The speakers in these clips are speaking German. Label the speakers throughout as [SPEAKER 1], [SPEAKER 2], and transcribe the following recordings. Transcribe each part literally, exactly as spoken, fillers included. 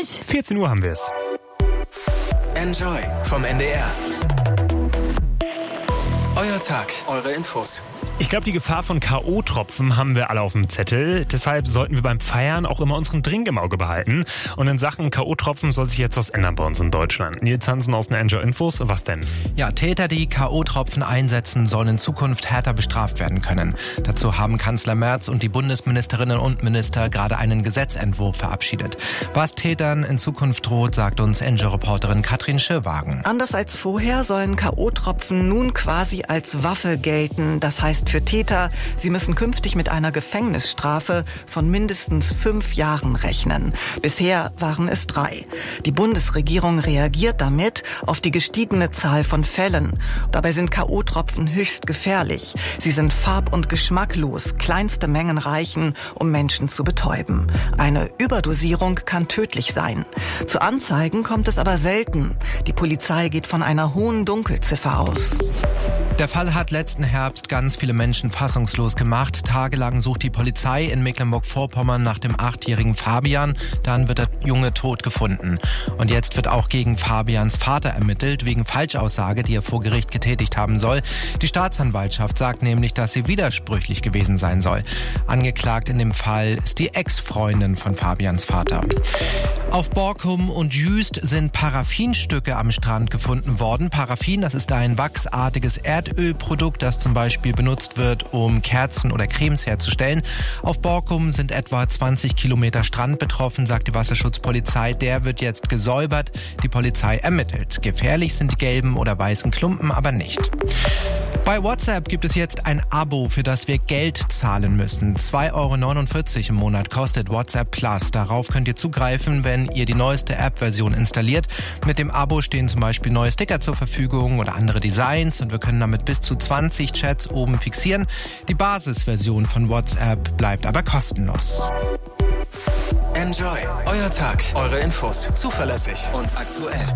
[SPEAKER 1] nicht.
[SPEAKER 2] vierzehn Uhr haben wir es.
[SPEAKER 3] Enjoy vom N D R. Euer Tag, eure Infos.
[SPEAKER 2] Ich glaube, die Gefahr von K O-Tropfen haben wir alle auf dem Zettel. Deshalb sollten wir beim Feiern auch immer unseren Drink im Auge behalten. Und in Sachen K O-Tropfen soll sich jetzt was ändern bei uns in Deutschland. Nils Hansen aus den Enjoy Infos. Was denn?
[SPEAKER 4] Ja, Täter, die K O-Tropfen einsetzen, sollen in Zukunft härter bestraft werden können. Dazu haben Kanzler Merz und die Bundesministerinnen und Minister gerade einen Gesetzentwurf verabschiedet. Was Tätern in Zukunft droht, sagt uns Enjoy-Reporterin Katrin Schirwagen.
[SPEAKER 5] Anders als vorher sollen K O-Tropfen nun quasi als Waffe gelten. Das heißt für Täter, sie müssen künftig mit einer Gefängnisstrafe von mindestens fünf Jahren rechnen. Bisher waren es drei. Die Bundesregierung reagiert damit auf die gestiegene Zahl von Fällen. Dabei sind K O-Tropfen höchst gefährlich. Sie sind farb- und geschmacklos. Kleinste Mengen reichen, um Menschen zu betäuben. Eine Überdosierung kann tödlich sein. Zu Anzeigen kommt es aber selten. Die Polizei geht von einer hohen Dunkelziffer aus.
[SPEAKER 4] Der Fall hat letzten Herbst ganz viele Menschen fassungslos gemacht. Tagelang sucht die Polizei in Mecklenburg-Vorpommern nach dem achtjährigen Fabian. Dann wird der Junge tot gefunden. Und jetzt wird auch gegen Fabians Vater ermittelt, wegen Falschaussage, die er vor Gericht getätigt haben soll. Die Staatsanwaltschaft sagt nämlich, dass sie widersprüchlich gewesen sein soll. Angeklagt in dem Fall ist die Ex-Freundin von Fabians Vater. Auf Borkum und Jüst sind Paraffinstücke am Strand gefunden worden. Paraffin, das ist ein wachsartiges Erdölprodukt, das zum Beispiel benutzt wird, um Kerzen oder Cremes herzustellen. Auf Borkum sind etwa zwanzig Kilometer Strand betroffen, sagt die Wasserschutzpolizei. Der wird jetzt gesäubert. Die Polizei ermittelt. Gefährlich sind die gelben oder weißen Klumpen aber nicht. Bei WhatsApp gibt es jetzt ein Abo, für das wir Geld zahlen müssen. zwei Euro neunundvierzig im Monat kostet WhatsApp Plus. Darauf könnt ihr zugreifen, wenn ihr die neueste App-Version installiert. Mit dem Abo stehen zum Beispiel neue Sticker zur Verfügung oder andere Designs und wir können damit bis zu zwanzig Chats oben fixieren. Die Basisversion von WhatsApp bleibt aber kostenlos.
[SPEAKER 3] Enjoy, euer Tag, eure Infos, zuverlässig und aktuell.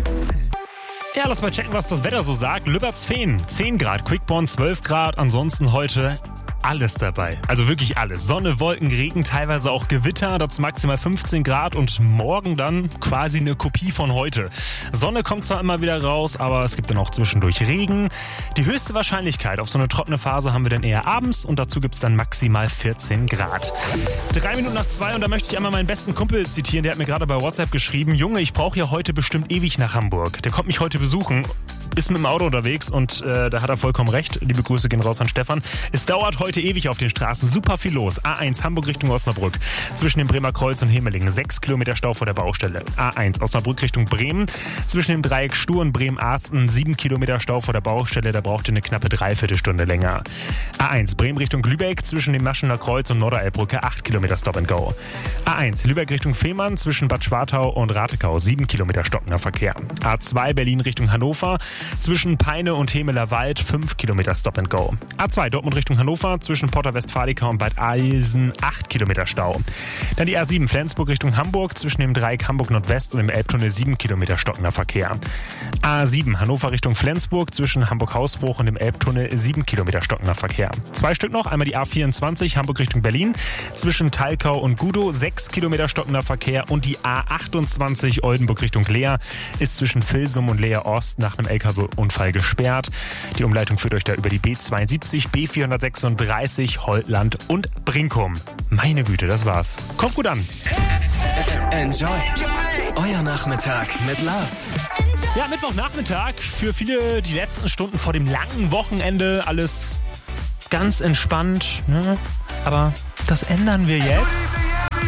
[SPEAKER 2] Ja, lass mal checken, was das Wetter so sagt. Lübbertsfehn, zehn Grad, Quickborn zwölf Grad, ansonsten heute alles dabei. Also wirklich alles. Sonne, Wolken, Regen, teilweise auch Gewitter, dazu maximal fünfzehn Grad und morgen dann quasi eine Kopie von heute. Sonne kommt zwar immer wieder raus, aber es gibt dann auch zwischendurch Regen. Die höchste Wahrscheinlichkeit auf so eine trockene Phase haben wir dann eher abends und dazu gibt es dann maximal vierzehn Grad. Drei Minuten nach zwei und da möchte ich einmal meinen besten Kumpel zitieren, der hat mir gerade bei WhatsApp geschrieben, Junge, ich brauche ja heute bestimmt ewig nach Hamburg. Der kommt mich heute besuchen, ist mit dem Auto unterwegs und äh, da hat er vollkommen recht. Liebe Grüße gehen raus an Stefan. Es dauert heute ewig auf den Straßen, super viel los. A eins Hamburg Richtung Osnabrück, zwischen dem Bremer Kreuz und Hemelingen, sechs Kilometer Stau vor der Baustelle. A eins Osnabrück Richtung Bremen, zwischen dem Dreieck Stur und Bremen-Arsten, sieben Kilometer Stau vor der Baustelle, da braucht ihr eine knappe Dreiviertelstunde länger. A eins Bremen Richtung Lübeck, zwischen dem Maschener Kreuz und Norderelbbrücke, acht Kilometer Stop and Go. A eins Lübeck Richtung Fehmarn, zwischen Bad Schwartau und Ratekau, sieben Kilometer stockender Verkehr. A zwei Berlin Richtung Hannover, zwischen Peine und Hemeler Wald, fünf Kilometer Stop and Go. A zwei Dortmund Richtung Hannover, zwischen Porta Westfalica und Bad Eilsen, acht Kilometer Stau. Dann die A sieben Flensburg Richtung Hamburg, zwischen dem Dreieck Hamburg Nordwest und dem Elbtunnel, sieben Kilometer stockender Verkehr. A sieben Hannover Richtung Flensburg, zwischen Hamburg-Hausbruch und dem Elbtunnel, sieben Kilometer stockender Verkehr. Zwei Stück noch, einmal die A vierundzwanzig Hamburg Richtung Berlin, zwischen Talkau und Gudow, sechs Kilometer stockender Verkehr und die A achtundzwanzig Oldenburg Richtung Leer ist zwischen Vilsum und Leer Ost nach einem L K W-Unfall gesperrt. Die Umleitung führt euch da über die B zweiundsiebzig, B vierhundertsechsunddreißig, Holtland und Brinkum. Meine Güte, das war's. Kommt gut an.
[SPEAKER 3] Enjoy, euer Nachmittag mit Lars.
[SPEAKER 2] Ja, Mittwochnachmittag. Für viele die letzten Stunden vor dem langen Wochenende. Alles ganz entspannt, ne? Aber das ändern wir jetzt.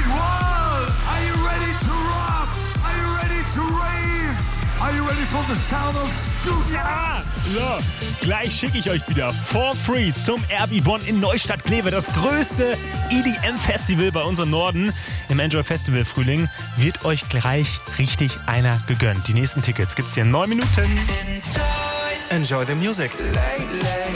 [SPEAKER 2] Ja! So, gleich schicke ich euch wieder for free zum R B Bonn in Neustadt-Kleve. Das größte E D M-Festival bei uns im Norden. Im Enjoy Festival Frühling wird euch gleich richtig einer gegönnt. Die nächsten Tickets gibt's hier in neun Minuten.
[SPEAKER 3] Enjoy the music.